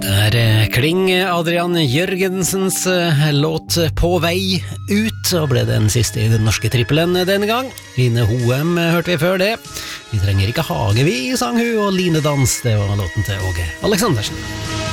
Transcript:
Kling Adrian Jørgensens låt På vei ut, og ble den siste i den norske trippelen denne gang. Line Hoem hørte vi før det. Vi trenger ikke hage, vi sang hun, og Line Dans, det var låten til Åge Aleksandersen.